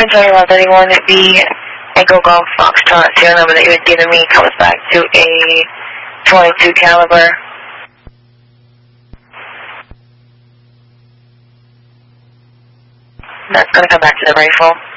Control 131, the Echo Golf Foxtrot serial number that you had given me comes back to a .22 caliber. That's going to come back to the rifle.